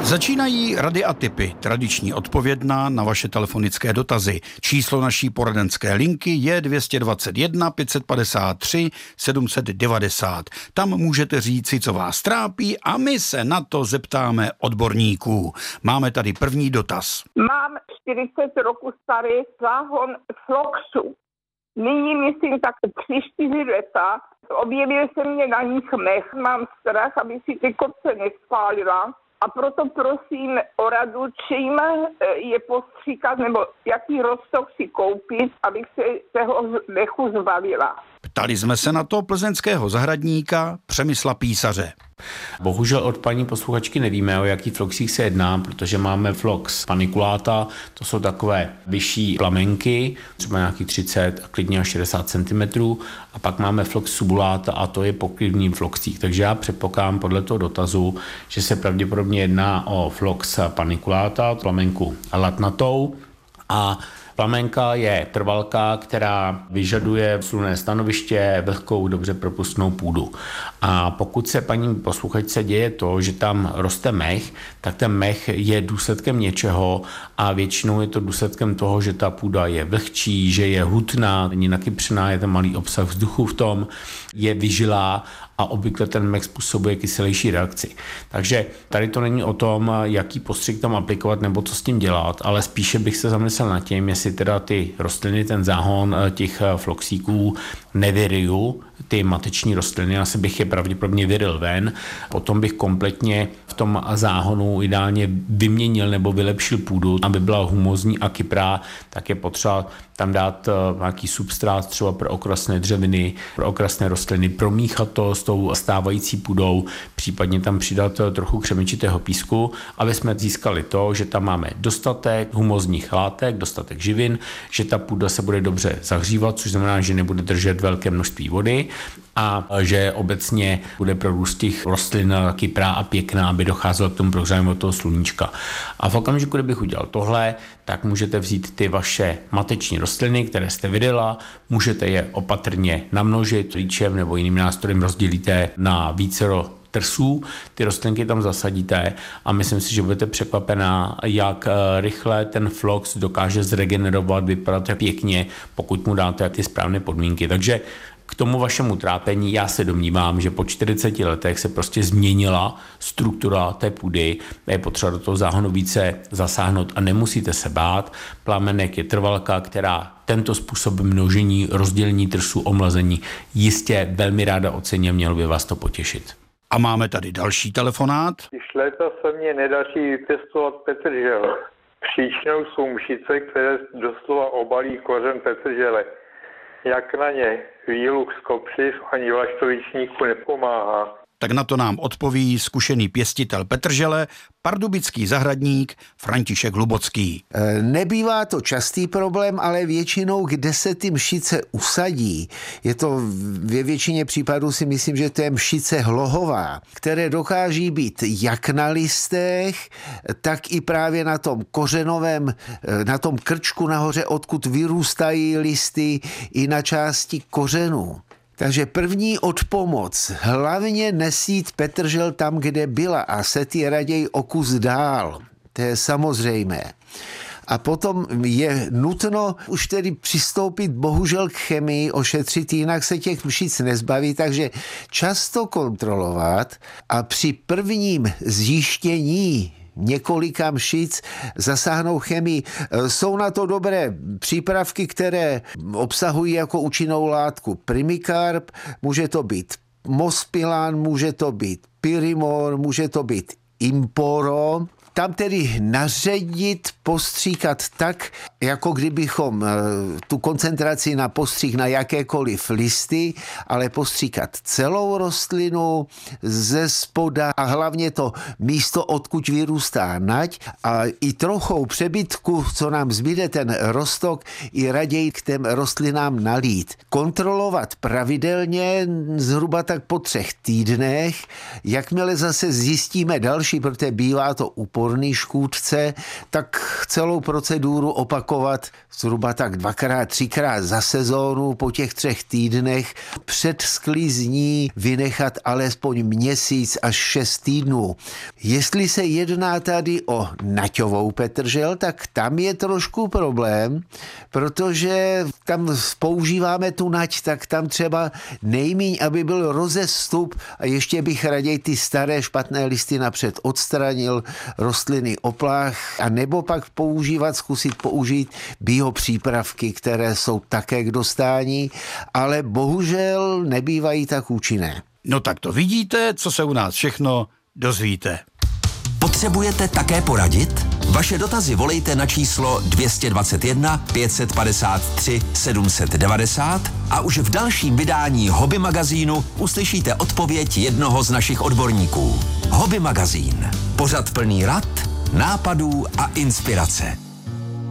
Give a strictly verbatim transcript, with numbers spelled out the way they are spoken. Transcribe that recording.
Začínají rady a tipy, tradiční odpovědná na vaše telefonické dotazy. Číslo naší poradenské linky je dvě dvacet jedna pět set padesát tři sedm set devadesát. Tam můžete říci, co vás trápí, a my se na to zeptáme odborníků. Máme tady první dotaz. Mám čtyřicet roku starý záhon Floxu. Nyní myslím tak tři čtyři leta. Objevil se mě na nich mech. Mám strach, aby si ty kopce nespálila. A proto prosím o radu, čím je postříkat, nebo jaký roztok si koupit, abych se toho mechu zbavila. Ptali jsme se na to plzeňského zahradníka Přemysla Písaře. Bohužel od paní posluchačky nevíme, o jaký floxích se jedná, protože máme flox paniculata, to jsou takové vyšší plamenky, třeba nějakých třicet a klidně až šedesát centimetrů, a pak máme flox subulata a to je pokrývný floxík. Takže já předpokládám podle toho dotazu, že se pravděpodobně jedná o flox paniculata, plamenku latnatou, a plamenka je trvalka, která vyžaduje slunné stanoviště, vlhkou, dobře propustnou půdu. A pokud se paní posluchačce děje to, že tam roste mech, tak ten mech je důsledkem něčeho a většinou je to důsledkem toho, že ta půda je vlhčí, že je hutná, není nakypřená, je tam malý obsah vzduchu v tom, je vyžilá a obvykle ten mech způsobuje kyselější reakci. Takže tady to není o tom, jaký postřik tam aplikovat nebo co s tím dělat, ale spíše bych se zamyslel nad tím, jestli teda ty rostliny, ten záhon těch floxíků nevyryju, ty mateční rostliny, asi bych je pravděpodobně vyril ven, potom bych kompletně v tom záhonu ideálně vyměnil nebo vylepšil půdu, aby byla humózní a kyprá, tak je potřeba tam dát nějaký substrát třeba pro okrasné dřeviny, pro okrasné rostliny, promíchat to s tou stávající půdou, případně tam přidat trochu křemičitého písku, aby jsme získali to, že tam máme dostatek humózních látek, dostatek živin, že ta půda se bude dobře zahřívat, což znamená, že nebude držet velké množství vody a že obecně bude pro růst těch rostlin kyprá a pěkná, aby docházelo k tomu prohřívání od toho sluníčka. A v okamžiku, kdybych udělal tohle, tak můžete vzít ty vaše mateční rostliny, které jste vydala, můžete je opatrně namnožit líčem nebo jiným nástrojem, rozdělíte na vícero trsů, ty rostlinky tam zasadíte a myslím si, že budete překvapená, jak rychle ten flox dokáže zregenerovat, vypadat pěkně, pokud mu dáte ty správné podmínky. Takže k tomu vašemu trápení já se domnívám, že po čtyřiceti letech se prostě změnila struktura té půdy, je potřeba do toho záhonu více zasáhnout a nemusíte se bát. Plamenek je trvalka, která tento způsob množení, rozdělení trsů, omlazení jistě velmi ráda ocení a mělo by vás to potěšit. A máme tady další telefonát. Když léta se mně nedaří pěstovat petržel. Příčinou jsou mšice, které doslova obalí kořen petržele. Jak na ně výluch z kopřiv ani vlaštovičníku nepomáhá. Tak na to nám odpoví zkušený pěstitel petržele, pardubický zahradník František Hlubocký. Nebývá to častý problém, ale většinou, kde se ty mšice usadí, je to ve většině případů si myslím, že to je mšice hlohová, které dokáží být jak na listech, tak i právě na tom kořenovém, na tom krčku nahoře, odkud vyrůstají listy, i na části kořenů. Takže první odpomoc, hlavně nesít petržel tam, kde byla a set je raději o kus dál. To je samozřejmé. A potom je nutno už tedy přistoupit bohužel k chemii, ošetřit, jinak se těch mšic nezbaví, takže často kontrolovat a při prvním zjištění několika mšic zasáhnou chemii. Jsou na to dobré přípravky, které obsahují jako účinnou látku Primicarb, může to být Mospilan, může to být Pyrimor, může to být Imporo. Tam tedy naředit, postříkat tak, jako kdybychom tu koncentraci na postřik na jakékoliv listy, ale postříkat celou rostlinu ze spoda a hlavně to místo, odkud vyrůstá nať a i trochou přebytku, co nám zbyde ten rostok, i raději k těm rostlinám nalít. Kontrolovat pravidelně zhruba tak po třech týdnech, jakmile zase zjistíme další, protože bývá to upo odporný škůdce, tak celou proceduru opakovat zhruba tak dvakrát, třikrát za sezónu po těch třech týdnech. Před sklizní vynechat alespoň měsíc až šest týdnů. Jestli se jedná tady o naťovou petržel, tak tam je trošku problém, protože tam používáme tu nať, tak tam třeba nejmíň, aby byl rozestup a ještě bych raději ty staré špatné listy napřed odstranil, rostliny oplách a nebo pak používat, zkusit použít biopřípravky, které jsou také k dostání, ale bohužel nebývají tak účinné. No tak to vidíte, co se u nás všechno dozvíte. Potřebujete také poradit? Vaše dotazy volejte na číslo dvě stě dvacet jedna pět set padesát tři sedm set devadesát a už v dalším vydání Hobby magazínu uslyšíte odpověď jednoho z našich odborníků. Hobby magazín. Pořad plný rad, nápadů a inspirace.